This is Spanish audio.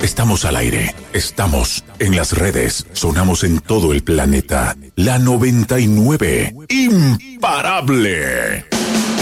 Estamos al aire, estamos en las redes, sonamos en todo el planeta. La 99, imparable.